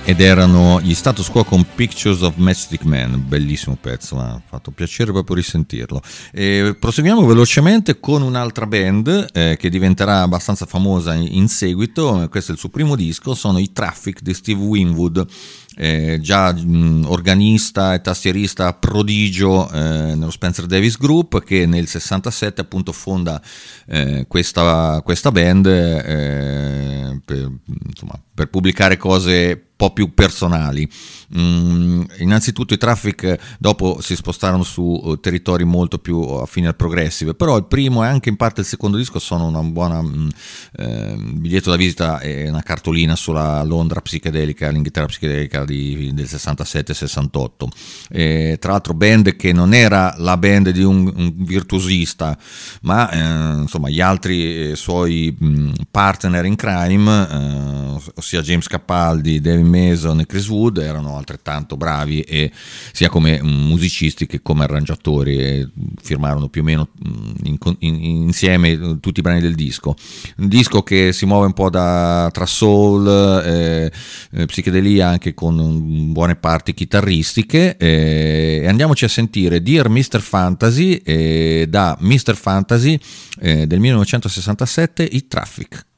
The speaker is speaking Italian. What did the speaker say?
ed erano gli Status Quo con Pictures of Matchstick Man, bellissimo pezzo, mi ha fatto piacere proprio risentirlo. Proseguiamo velocemente con un'altra band che diventerà abbastanza famosa in seguito. Questo è il suo primo disco, sono i Traffic di Steve Winwood, già organista e tastierista prodigio nello Spencer Davis Group, che nel 67 appunto fonda questa band per pubblicare cose un po' più personali. Innanzitutto i Traffic dopo si spostarono su territori molto più affini al progressive, però il primo e anche in parte il secondo disco sono una buona biglietto da visita e una cartolina sulla Londra psichedelica, l'Inghilterra psichedelica del 67-68. Tra l'altro band che non era la band di un virtuosista, ma insomma gli altri suoi partner in crime, ossia James Capaldi, David Mason e Chris Wood, erano altrettanto bravi, e sia come musicisti che come arrangiatori, e firmarono più o meno insieme tutti i brani del disco. Un disco che si muove un po' tra soul, psichedelia, anche con buone parti chitarristiche, e andiamoci a sentire Dear Mr. Fantasy, da Mr. Fantasy del 1967, i Traffic.